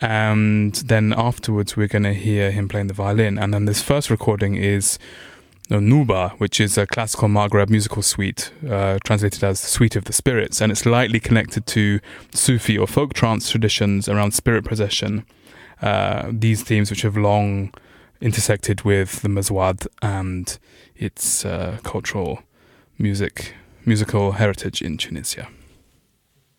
And then afterwards, we're going to hear him playing the violin. And then this first recording is Nuba, which is a classical Maghreb musical suite, translated as the Suite of the Spirits. And it's lightly connected to Sufi or folk trance traditions around spirit possession. These themes which have long intersected with the Mazwad and its cultural musical heritage in Tunisia.